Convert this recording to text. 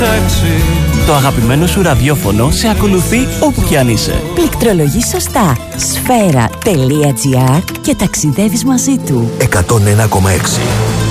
τάξη. Το αγαπημένο σου ραδιόφωνο σε ακολουθεί όπου κι αν είσαι. Πληκτρολογείς σωστά sfera.gr και ταξιδεύεις μαζί του. 101,6